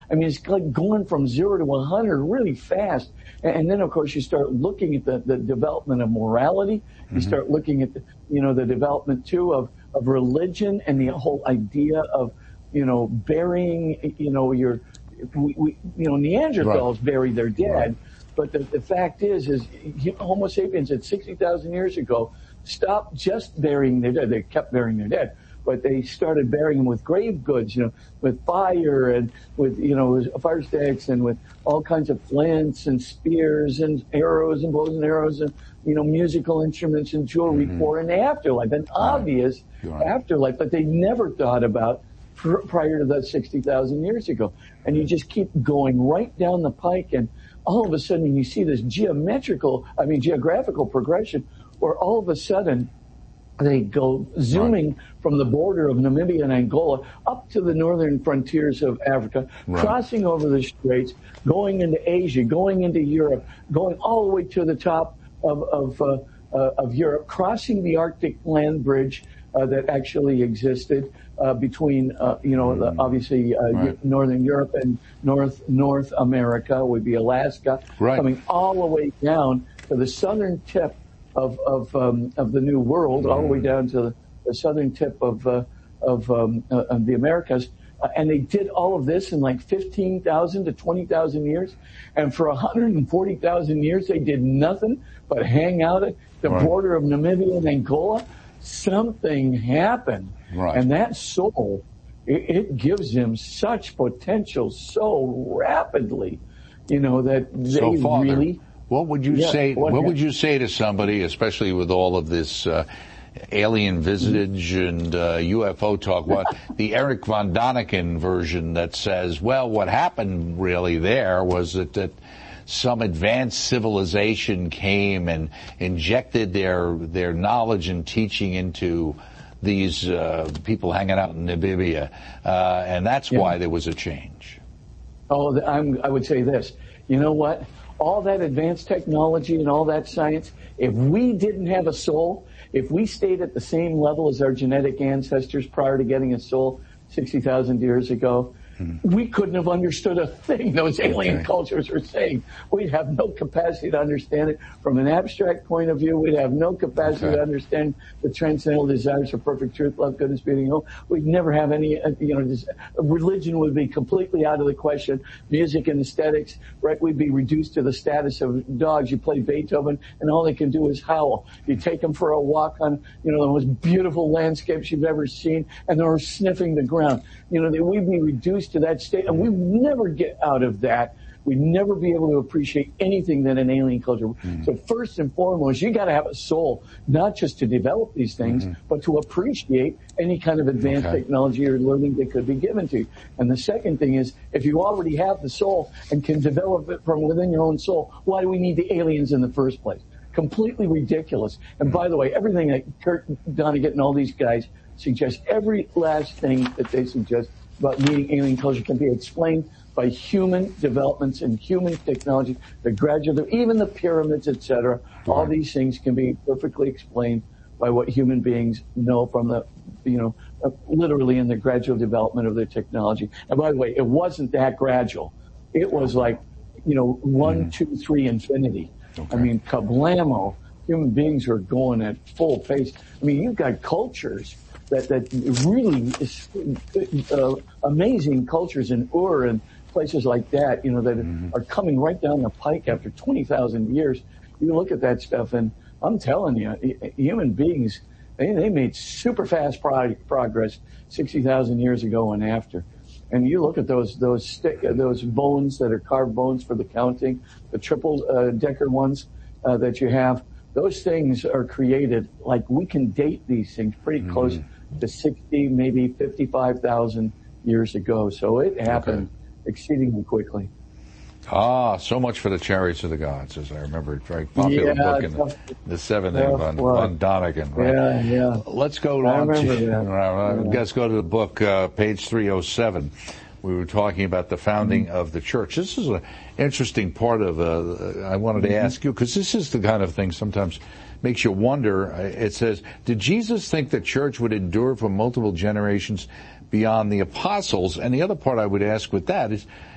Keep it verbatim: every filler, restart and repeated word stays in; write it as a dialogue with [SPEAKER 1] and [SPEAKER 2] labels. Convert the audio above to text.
[SPEAKER 1] I mean, it's like going from zero to one hundred really fast. And, and then, of course, you start looking at the, the development of morality. You mm-hmm. start looking at, the, you know, the development, too, of, of religion and the whole idea of, you know, burying, you know, your, we, we, you know, Neanderthals right. bury their dead. Right. But the, the fact is, is Homo sapiens at sixty thousand years ago stopped just burying their dead. They kept burying their dead, but they started burying them with grave goods, you know, with fire and with, you know, fire sticks and with all kinds of flints and spears and arrows and bows and arrows and, you know, musical instruments and jewelry mm-hmm. for an afterlife, an obvious right. afterlife, but they never thought about pr- prior to that sixty thousand years ago. And you just keep going right down the pike, and all of a sudden you see this geometrical, I mean, geographical progression where all of a sudden they go zooming right. from the border of Namibia and Angola up to the northern frontiers of Africa, right. crossing over the straits, going into Asia, going into Europe, going all the way to the top of, of, uh, uh, of Europe, crossing the Arctic land bridge uh, that actually existed uh, between, uh, you know, the, obviously uh, right. northern Europe and North North America would be Alaska, right. coming all the way down to the southern tip of of um, of the New World, mm. all the way down to the, the southern tip of uh, of, um, uh, of the Americas, uh, and they did all of this in like fifteen thousand to twenty thousand years, and for one hundred forty thousand years they did nothing but hang out at the right. border of Namibia and Angola. Something happened, right. and that soul, it, it gives them such potential so rapidly, you know, that they
[SPEAKER 2] so, Father,
[SPEAKER 1] really.
[SPEAKER 2] What would you
[SPEAKER 1] yeah,
[SPEAKER 2] say? What,
[SPEAKER 1] what
[SPEAKER 2] would you say to somebody, especially with all of this uh, alien visitage and uh, U F O talk? What the Eric von Daniken version that says, well, what happened really there was that that some advanced civilization came and injected their their knowledge and teaching into these uh, people hanging out in Namibia, uh, and that's yeah. why there was a change.
[SPEAKER 1] Oh, I'm, I would say this. You know what? All that advanced technology and all that science, if we didn't have a soul, if we stayed at the same level as our genetic ancestors prior to getting a soul sixty thousand years ago, hmm. we couldn't have understood a thing those alien okay. cultures were saying. We'd have no capacity to understand it from an abstract point of view. We'd have no capacity okay. to understand the transcendental desires for perfect truth, love, goodness, beauty, and hope. We'd never have any, uh, you know, this, religion would be completely out of the question. Music and aesthetics, right? We'd be reduced to the status of dogs. You play Beethoven, and all they can do is howl. You take them for a walk on, you know, the most beautiful landscapes you've ever seen, and they're sniffing the ground. You know, they, we'd be reduced to that state, and we never get out of that. We'd never be able to appreciate anything that an alien culture. Mm-hmm. So first and foremost, you got to have a soul, not just to develop these things, mm-hmm. but to appreciate any kind of advanced okay. technology or learning that could be given to you. And the second thing is, if you already have the soul and can develop it from within your own soul, why do we need the aliens in the first place? Completely ridiculous. And by the way, everything that Kurt Vonnegut and all these guys suggest, every last thing that they suggest about meeting alien culture can be explained by human developments and human technology, the gradual, even the pyramids, et cetera. Right. All these things can be perfectly explained by what human beings know from the, you know, uh, literally in the gradual development of their technology. And by the way, it wasn't that gradual. It was like, you know, one, mm. two, three, infinity. Okay. I mean, kablamo. Human beings are going at full pace. I mean, you've got cultures that, that really is, uh, amazing cultures in Ur and places like that, you know, that mm-hmm. are coming right down the pike after twenty thousand years. You look at that stuff, and I'm telling you, human beings, they, they made super fast pro- progress sixty thousand years ago and after. And you look at those those stick, those bones that are carved bones for the counting, the triple uh, decker ones uh, that you have. Those things are created, like we can date these things pretty mm-hmm. close to sixty, maybe fifty-five thousand years ago. So it happened okay. exceedingly quickly.
[SPEAKER 2] Ah, so much for the Chariots of the Gods, as I remember. It's a very popular
[SPEAKER 1] yeah,
[SPEAKER 2] book in the, the seventies yeah, on, well, on Donegan. Right?
[SPEAKER 1] Yeah, yeah.
[SPEAKER 2] Let's go
[SPEAKER 1] I
[SPEAKER 2] on to,
[SPEAKER 1] that.
[SPEAKER 2] uh,
[SPEAKER 1] yeah.
[SPEAKER 2] let's go to the book, uh, page three oh seven. We were talking about the founding mm-hmm. of the church. This is an interesting part of, uh, I wanted to mm-hmm. ask you, because this is the kind of thing sometimes makes you wonder. It says, did Jesus think the church would endure for multiple generations beyond the apostles? And the other part I would ask with that is,